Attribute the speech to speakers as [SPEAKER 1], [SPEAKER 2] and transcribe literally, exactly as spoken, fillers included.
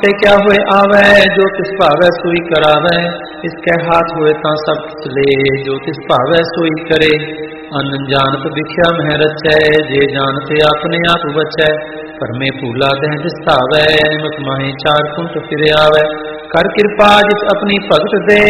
[SPEAKER 1] ते क्या हुए आवे, जो तिस भावै सोई करावै। इसके हाथ हुए तां सब किछ ले, जो तिस भावै सोई करे। अन जानत भिख्या मह रचै, जे जानते अपने आप बचै। परमे भूला दह दिसतावै, निमक माहे चार कुंट फिर आवै। कर कृपा जिस अपनी भगत दे,